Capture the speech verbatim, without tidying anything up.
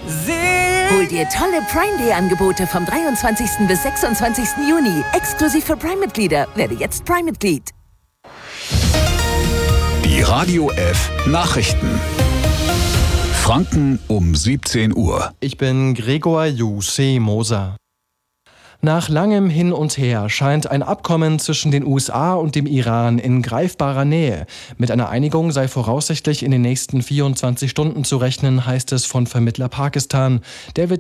Hol dir tolle Prime Day Angebote vom dreiundzwanzigsten bis sechsundzwanzigsten Juni. Exklusiv für Prime-Mitglieder. Werde jetzt Prime-Mitglied. Die Radio F Nachrichten. Franken um siebzehn Uhr. Ich bin Gregor Jussi Moser. Nach langem Hin und Her scheint ein Abkommen zwischen den U S A und dem Iran in greifbarer Nähe. Mit einer Einigung sei voraussichtlich in den nächsten vierundzwanzig Stunden zu rechnen, heißt es von Vermittler Pakistan. Der wird